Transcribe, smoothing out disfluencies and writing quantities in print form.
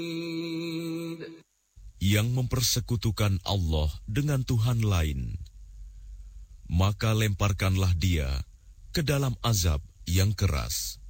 Yang mempersekutukan Allah dengan Tuhan lain, maka lemparkanlah dia ke dalam azab yang keras.